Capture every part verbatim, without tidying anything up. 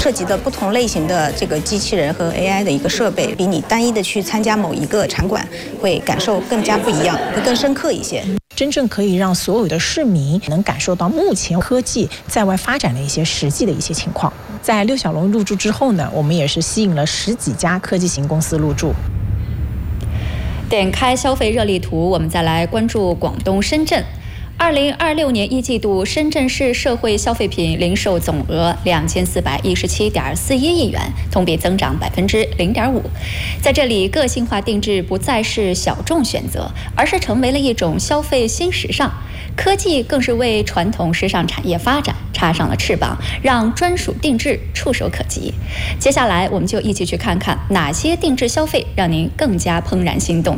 涉及的不同类型的这个机器人和 A I 的一个设备，比你单一的去参加某一个场馆会感受更加不一样，会更深刻一些。 真正可以让所有的市民能感受到目前科技在外发展的一些实际的一些情况。在六小龙入驻之后呢，我们也是吸引了十几家科技型公司入驻。 点开消费热力图，我们再来关注广东深圳。二零二六年一季度，深圳市社会消费品零售总额两千四百一十七点四一亿元，同比增长百分之零点五。在这里，个性化定制不再是小众选择，而是成为了一种消费新时尚。科技更是为传统时尚产业发展插上了翅膀，让专属定制触手可及。接下来，我们就一起去看看哪些定制消费让您更加怦然心动。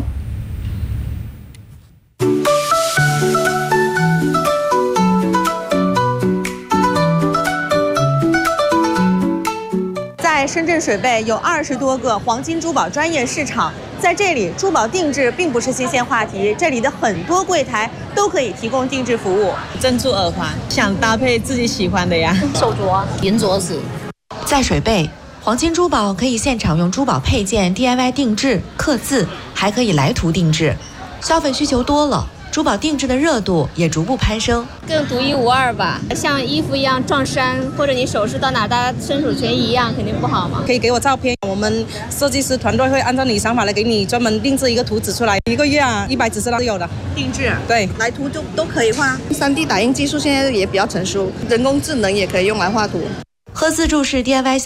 在深圳水贝有二十多个黄金珠宝专业市场，在这里珠宝定制并不是新鲜话题，这里的很多柜台都可以提供定制服务。 珍珠耳环，想搭配自己喜欢的呀。 手镯、银镯子。 在水贝，黄金珠宝可以现场用珠宝配件 D I Y 定制、刻字，还可以来图定制。消费需求多了，珠宝定制的热度也逐步攀升， 更独一无二吧。像衣服一样撞衫，或者你首饰到哪大家伸手全一样，肯定不好嘛。 可以给我照片，我们设计师团队会按照你想法来给你专门定制一个图纸出来。一个月啊，一百指示都有的定制， 对， 来图都都可以画。 三 D 打印技术现在也比较成熟，人工智能也可以用来画图。 喝自助式 D I Y